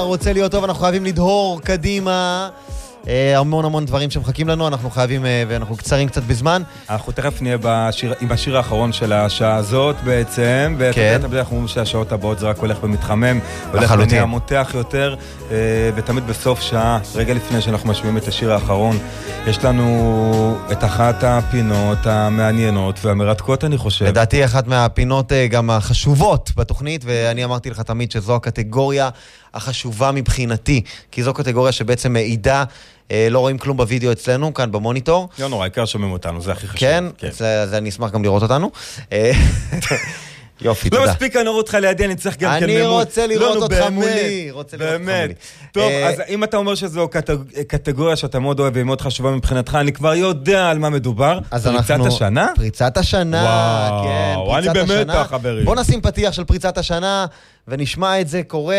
רוצה להיות טוב, אנחנו חייבים לדהור קדימה. המון דברים שמחכים לנו, אנחנו חייבים, ואנחנו קצרים קצת בזמן. אנחנו תכף נהיה עם השיר האחרון של השעה הזאת בעצם, ואתה יודע, אנחנו אומרים שהשעות הבאות זה רק הולך ומתחמם, הולך ונהיה מותח יותר, ותמיד בסוף שעה, רגע לפני שאנחנו משמיעים את השיר האחרון, יש לנו את אחת הפינות המעניינות והמרתקות, אני חושב. לדעתי אחת מהפינות גם החשובות בתוכנית, ואני אמרתי לך תמיד שזו הקטגוריה החשובה מבחינתי, כי זו קטגוריה שבעצם מעידה, לא רואים כלום בווידאו אצלנו, כאן במוניטור. לא נורא, העיקר שומעים אותנו, זה הכי חשוב. כן, זה אני אשמח גם לראות אותנו. יופי, תודה. לא מספיק אני רואה אותך לידי, אני צריך גם כן אני רוצה לראות אותך מולי. באמת. טוב, אז אם אתה אומר שזו קטגוריה שאתה מאוד אוהב והיא מאוד חשובה מבחינתך, אני כבר יודע על מה מדובר. פריצת השנה? פריצת השנה, כן, וואו, אני במתח, חברים. בוא נשים פתיח של פריצת השנה, ונשמע את זה קורה.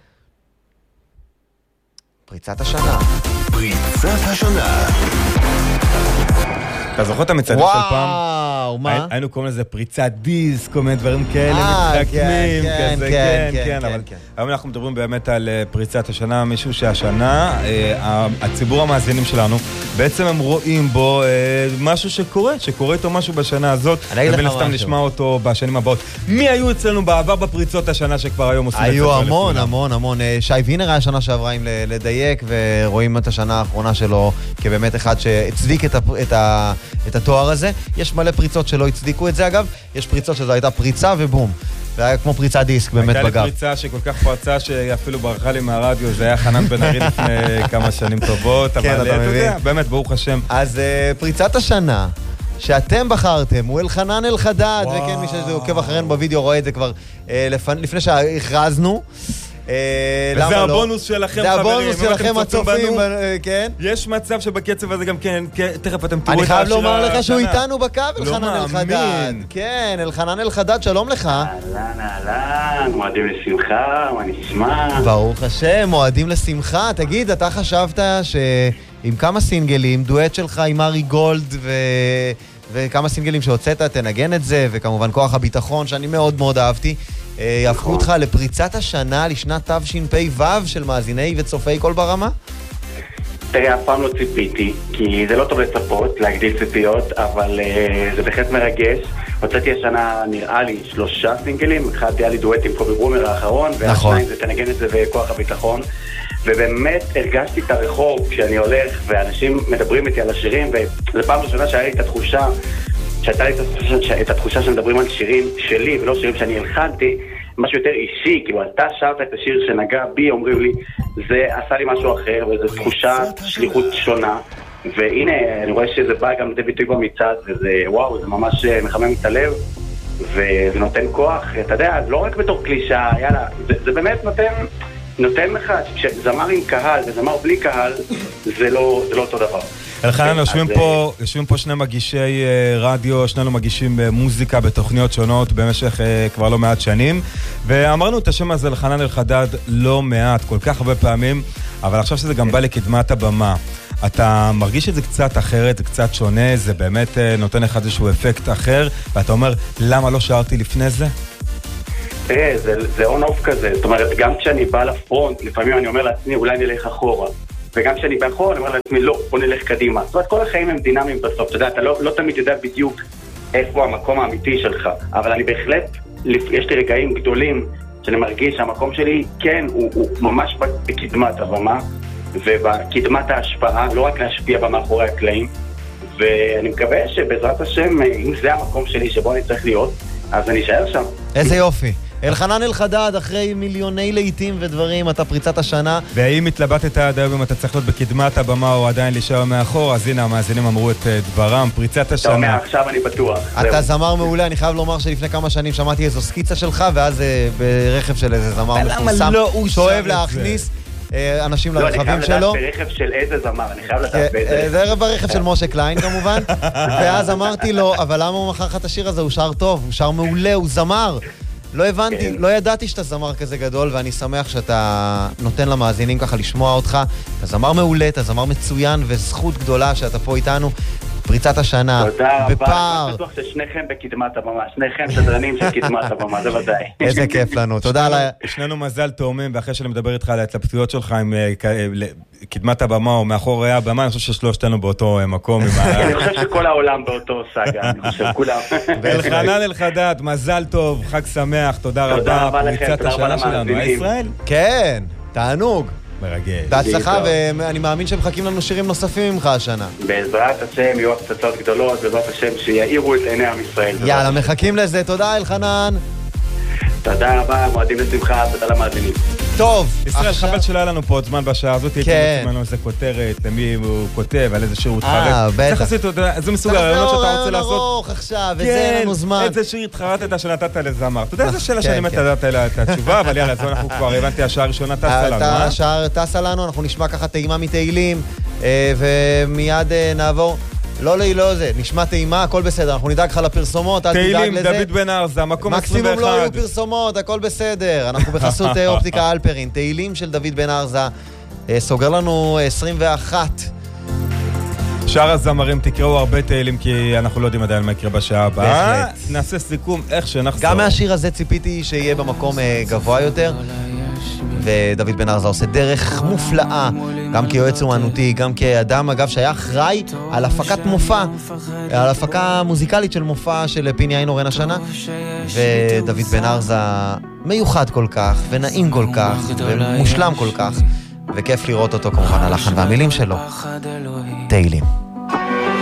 פריצת השנה. פריצת השנה. אתה זוכר את המצעדים של פעם? וואו, מה? היינו קוראים לזה פריצת דיסק, כל מיני דברים כאלה, מתחכמים, כזה, כן, אבל היום אנחנו מדברים באמת על פריצת השנה, מישהו שהשנה, הציבור המאזינים שלנו, בעצם הם רואים בו משהו שקורה איתו משהו בשנה הזאת, ובין סתם נשמע אותו בשנים הבאות. מי היו אצלנו בעבר בפריצות השנה שכבר היום עושים את זה? היו המון. שי וינר היה שנה שעברה עם לדייק, ורואים את השנה האחרונה שלו כבאמת אחד שהצדיק את התואר הזה. יש מלא פריצות שלא הצדיקו את זה אגב, יש פריצות שזו הייתה פריצה ובום. זה היה כמו פריצת דיסק באמת בגב. הייתה לי פריצה שכל כך פרצה שאפילו ברחה לי מהרדיו, זה היה חנן בן ארי לפני כמה שנים טובות, אבל אתה יודע, באמת ברוך השם. אז פריצת השנה שאתם בחרתם הוא אלחנן אלחדד, וכן מי שעוקב אחרינו בווידאו רואה את זה כבר לפני שהכרזנו. וזה הבונוס שלכם, חברים. זה הבונוס שלכם הצופים, כן. יש מצב שבקצב הזה גם כן, תכף אתם תראו אני את השנה. חייב לומר לך שהוא איתנו בקו, אלחנן אלחדד. לא מאמין. כן, אלחנן אלחדד, שלום לך. אהלן, מועדים לשמחה, מה נשמע? ברוך השם, מועדים לשמחה. תגיד, אתה חשבת שעם כמה סינגלים, דואט שלך עם ארי גולד וכמה סינגלים שהוצאת, תנגן את זה, וכמובן כוח הביטחון, שאני מאוד מאוד אהבתי, יהפכו אותך לפריצת השנה לשנת תשפ"ו של מאזיני וצופי כל ברמה? תראה, אף פעם לא ציפיתי, כי זה לא טוב לצפות, להגדיל ציפיות, אבל זה בהחלט מרגש. הוצאתי השנה, נראה לי, 3 סינגלים, אחד היה לי דואט עם קובי ברומר האחרון, והשניים זה תנגן את זה וכוח הביטחון. ובאמת הרגשתי את הרחוב כשאני הולך, ואנשים מדברים איתי על השירים, וזו פעם ראשונה שהיה לי את התחושה, שהייתה לי את התחושה שמדברים על שירים שלי, ולא שירים שאני הלחנתי, משהו יותר אישי, כאילו אתה שרת את השיר שנגע בי, אומרים לי, זה עשה לי משהו אחר, וזו תחושה שליחות שונה, והנה, אני רואה שזה בא גם לידי ביטוי במצעד, וזה וואו, זה ממש מחמם את הלב, וזה נותן כוח, אתה יודע, לא רק בתור קלישה, יאללה, זה באמת נותן לך, כשזמר עם קהל וזמר בלי קהל, זה לא אותו דבר. אלחנן, יושבים פה שני מגישי רדיו, שנינו מגישים מוזיקה בתוכניות שונות במשך כבר לא מעט שנים, ואמרנו את השם הזה אלחנן אלחדד לא מעט, כל כך הרבה פעמים, אבל עכשיו שזה גם בא לקדמת הבמה. אתה מרגיש את זה קצת אחרת, זה קצת שונה, זה באמת נותן לך איזשהו אפקט אחר, ואתה אומר, למה לא שרתי לפני זה? תראה, זה און-אוף כזה, זאת אומרת, גם כשאני בא לפרונט, לפעמים אני אומר לעצמי, אולי נלך אחורה. וגם כשאני באחורה, אני אומר לעצמי, לא, בוא נלך קדימה. זאת אומרת, כל החיים הם דינמיים בסוף. אתה יודע, אתה לא תמיד יודע בדיוק איפה המקום האמיתי שלך. אבל אני בהחלט, יש לי רגעים גדולים שאני מרגיש שהמקום שלי, כן, הוא ממש בקדמת הבמה, ובקדמת ההשפעה, לא רק להשפיע במאחורי הקלעים. ואני מקווה שבעזרת השם, אם זה המקום שלי שבו אני צריך להיות, אז אני אשאר שם. איזה יופי. אלחנן אלחדד, אחרי מיליוני לעיתים ודברים, אתה פריצת השנה. ואם התלבטת עד היום, אם אתה צריך להיות בקדמת הבמה או עדיין להישאר מאחור, אז הנה, המאזינים אמרו את דברם, פריצת השנה. אתה אומר, עכשיו אני בטוח. אתה זמר מעולה, אני חייב לומר שלפני כמה שנים שמעתי איזו סקיצה שלך, ואז ברכב של איזה זמר מפורסם, שאוהב להכניס אנשים לרכבים שלו. לא, אני חייב לדעת ברכב של איזה זמר, אני חייב לדעת באיזה. זה ברכב של משה קליין כמובן, ואז אמרתי לו, אבל למה הוא מכר לך את השיר הזה? הוא שר טוב, הוא שר מעולה, הוא זמר. לא הבנתי, לא ידעתי שאתה זמר כזה גדול, ואני שמח שאתה נותן למאזינים ככה לשמוע אותך. אתה זמר מעולה, אתה זמר מצוין, וזכות גדולה שאתה פה איתנו. פריצת השנה, תודה רבה, בפער. אני בטוח ששניכם בקדמת הבמה, שניכם שדרנים של קדמת הבמה, זה ודאי. איזה כיף לנו, תודה על ה... שנינו מזל תאומים, ואחרי שאני מדבר איתך על ההתלבטויות שלך עם קדמת הבמה או מאחורי הבמה, אני חושב ששלושתנו באותו מקום. אני חושב שכל העולם באותו סגה, אני חושב, כולם. אלחנן אלחדד, מזל טוב, חג שמח, תודה רבה. תודה רבה לכם, פריצת תודה רבה השנה שלנו, למאזינים. ישראל? כן, תענוג. מרגש. בהצלחה, ואני מאמין שמחכים לנו שירים נוספים ממך השנה. בעזרת השם יהיו הפצצות גדולות, בעזרת השם שיאירו את עיני עם ישראל. יאללה, מחכים לזה. תודה, אלחנן. תודה רבה, מועדים לשמחה, תודה למאזינים. טוב, ישראל, חבל שלא היה לנו פה עוד זמן בשעה הזאת, הייתי כן. מוצאים לנו איזה כותרת, למי הוא כותב, על איזה שיר הוא התחרט. בטח. צריך לעשות, זה מסוג הרעיונות שאתה רוצה לעשות. ארוך עכשיו, וזה אין לנו זמן. איזה שיר התחרטת שנתת לזמר. אתה יודע איזה שאלה כן, שאני מת לדעת עליה את התשובה, אבל יאללה, זו אנחנו כבר הבנתי, השעה הראשונה טסה לנו, השעה טסה לנו, אנחנו נשמע ככה טעימה מתהילים, ומיד נעבור. לא זה, נשמע טעימה, הכל בסדר, אנחנו נדאג לך לפרסומות, אל תדאג לזה. תהילים, דוד בן ארזה, מקום 21. מקסימום לא יהיו פרסומות, הכל בסדר. אנחנו בחסות אופטיקה אלפרין, תהילים של דוד בן ארזה, סוגר לנו 21. שאר הזמרים תקראו הרבה תהילים, כי אנחנו לא יודעים עדיין מה יקרה בשעה הבאה. בהחלט. נעשה סיכום איך שנחזור. גם מהשיר הזה ציפיתי שיהיה במקום גבוה יותר, ודוד בן ארזה עושה דרך מופלאה, גם כיועץ אומנותי, גם כאדם, אגב, שהיה אחראי על הפקת מופע, על הפקה מוזיקלית של מופע של פיני איינורן השנה, ודוד בן ארזה מיוחד כל כך, ונעים כל כך, ומושלם כל כך, וכיף לראות אותו כמובן, הלחן והמילים שלו. תהילים.